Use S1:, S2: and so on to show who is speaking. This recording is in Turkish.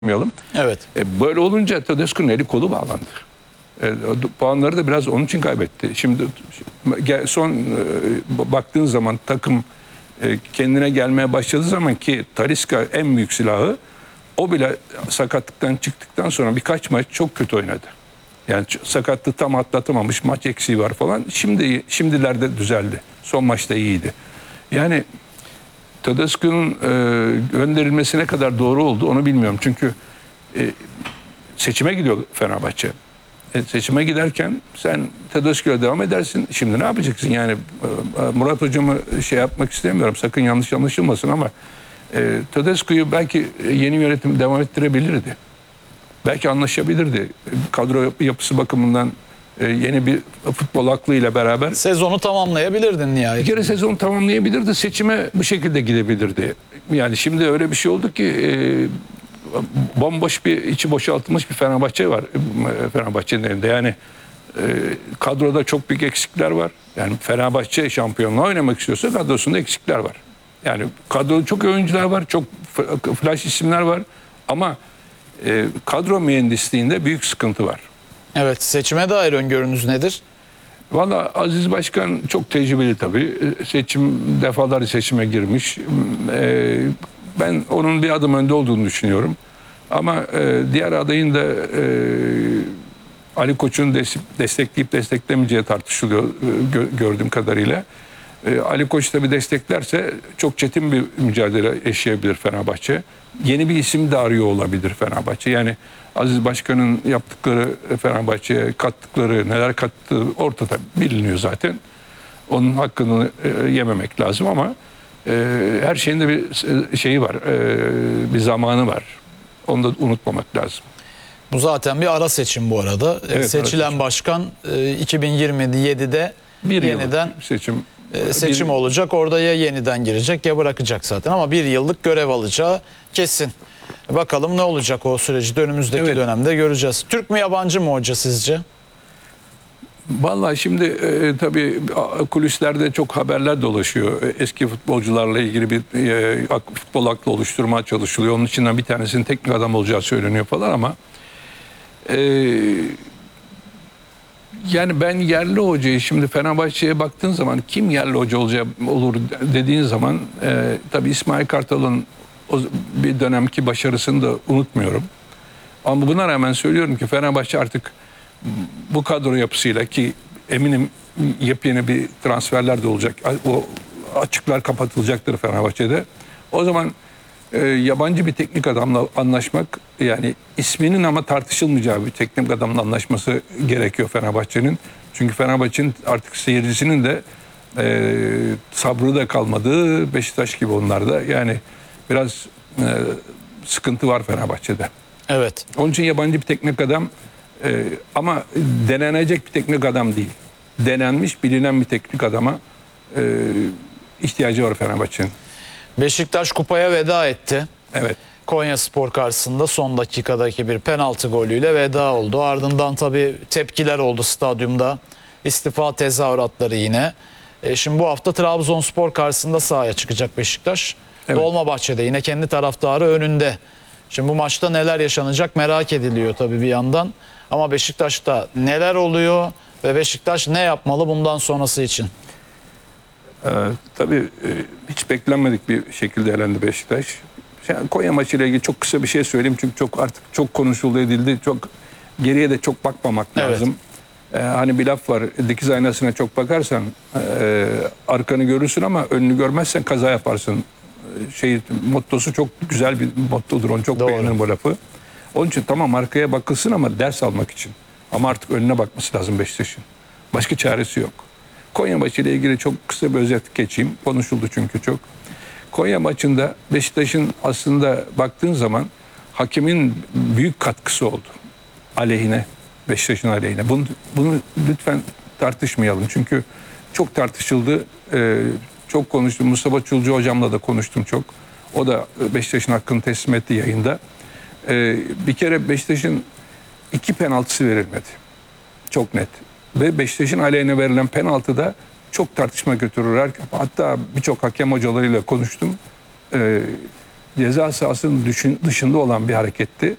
S1: yapmayalım.
S2: Evet.
S1: Böyle olunca Tedesco'nun eli kolu bağlandı. Puanları da biraz onun için kaybetti. Şimdi son baktığın zaman takım kendine gelmeye başladığı zaman ki Talisca en büyük silahı, o bile sakatlıktan çıktıktan sonra birkaç maç çok kötü oynadı. Yani sakatlığı tam atlatamamış, maç eksiği var falan. Şimdilerde düzeldi. Son maçta iyiydi. Yani Tedesco'nun gönderilmesi ne kadar doğru oldu onu bilmiyorum. Çünkü seçime gidiyor Fenerbahçe. Seçime giderken sen Tedesco'ya devam edersin. Şimdi ne yapacaksın? Yani Murat Hocam'ı şey yapmak istemiyorum. Sakın yanlış anlaşılmasın ama Tedesco'yu belki yeni yönetim devam ettirebilirdi. Belki anlaşabilirdi. Kadro yapısı bakımından yeni bir futbol aklıyla beraber.
S2: Sezonu tamamlayabilirdin nihayet.
S1: Bir kere sezonu tamamlayabilirdi. Seçime bu şekilde gidebilirdi. Yani şimdi öyle bir şey oldu ki bomboş bir, içi boşaltılmış bir Fenerbahçe var Fenerbahçe'nin elinde. Yani kadroda çok büyük eksikler var. Yani Fenerbahçe şampiyonluğa oynamak istiyorsa kadrosunda eksikler var. Yani kadroda çok oyuncular var, çok flash isimler var ama kadro mühendisliğinde büyük sıkıntı var.
S2: Evet, seçime dair öngörünüz nedir?
S1: Valla Aziz Başkan çok tecrübeli tabii. Defalarca seçime girmiş. Ben onun bir adım önde olduğunu düşünüyorum. Ama diğer adayın da Ali Koç'un destekleyip desteklemeyeceği tartışılıyor gördüğüm kadarıyla. Ali Koç tabii desteklerse çok çetin bir mücadele yaşayabilir Fenerbahçe. Yeni bir isim de arıyor olabilir Fenerbahçe. Yani Aziz Başkan'ın yaptıkları, Fenerbahçe'ye kattıkları, neler kattığı ortada biliniyor zaten. Onun hakkını yememek lazım ama her şeyin de bir şeyi var, bir zamanı var. Onu da unutmamak lazım.
S2: Bu zaten bir ara seçim bu arada.
S1: Evet,
S2: seçilen başkan 2027'de yeniden seçim olacak. Orada ya yeniden girecek ya bırakacak zaten. Ama bir yıllık görev alacağı kesin. Bakalım ne olacak o süreci önümüzdeki dönemde göreceğiz. Türk mü yabancı mı hoca sizce?
S1: Vallahi şimdi tabii kulislerde çok haberler dolaşıyor. Eski futbolcularla ilgili bir futbol aklı oluşturmaya çalışılıyor. Onun içinden bir tanesinin teknik adam olacağı söyleniyor falan ama yani ben yerli hocayı şimdi Fenerbahçe'ye baktığın zaman kim yerli hoca olur dediğin zaman tabii İsmail Kartal'ın bir dönemki başarısını da unutmuyorum. Ama buna rağmen söylüyorum ki Fenerbahçe artık bu kadro yapısıyla, ki eminim yepyeni bir transferler de olacak. O açıklar kapatılacaktır Fenerbahçe'de. O zaman yabancı bir teknik adamla anlaşmak, yani isminin ama tartışılmayacağı bir teknik adamla anlaşması gerekiyor Fenerbahçe'nin. Çünkü Fenerbahçe'nin artık seyircisinin de sabrı da kalmadı. Beşiktaş gibi onlarda. Yani biraz sıkıntı var Fenerbahçe'de.
S2: Evet.
S1: Onun için yabancı bir teknik adam ama denenecek bir teknik adam değil. Denenmiş, bilinen bir teknik adama ihtiyacı var Fenerbahçe'nin.
S2: Beşiktaş kupaya veda etti.
S1: Evet.
S2: Konyaspor karşısında son dakikadaki bir penaltı golüyle veda oldu. Ardından tabii tepkiler oldu stadyumda. İstifa tezahüratları yine. Şimdi bu hafta Trabzonspor karşısında sahaya çıkacak Beşiktaş. Evet. Dolmabahçe'de yine kendi taraftarı önünde. Şimdi bu maçta neler yaşanacak merak ediliyor tabii bir yandan. Ama Beşiktaş'ta neler oluyor ve Beşiktaş ne yapmalı bundan sonrası için?
S1: Tabii hiç beklenmedik bir şekilde elendi Beşiktaş. Yani Konya maçıyla ilgili çok kısa bir şey söyleyeyim çünkü artık çok konuşuldu edildi. Çok geriye de çok bakmamak lazım. Hani bir laf var, dikiz aynasına çok bakarsan arkanı görürsün ama önünü görmezsen kaza yaparsın. Mottosu çok güzel bir mottodur, onu çok beğenirim bu lafı. Onun için tamam arkaya bakılsın ama ders almak için. Ama artık önüne bakması lazım Beşiktaş'ın. Başka çaresi yok. Konya maçıyla ilgili çok kısa bir özet geçeyim. Konuşuldu çünkü çok. Konya maçında Beşiktaş'ın aslında baktığın zaman hakemin büyük katkısı oldu. Aleyhine, Beşiktaş'ın aleyhine. Bunu lütfen tartışmayalım. Çünkü çok tartışıldı. Çok konuştum. Mustafa Çulcu hocamla da konuştum çok. O da Beşiktaş'ın hakkını teslim etti yayında. Bir kere Beşiktaş'ın 2 penaltısı verilmedi. Çok net. Ve Beşiktaş'ın aleyhine verilen penaltı da çok tartışma götürür. Hatta birçok hakem hocalarıyla konuştum. ceza sahasının dışında olan bir hareketti.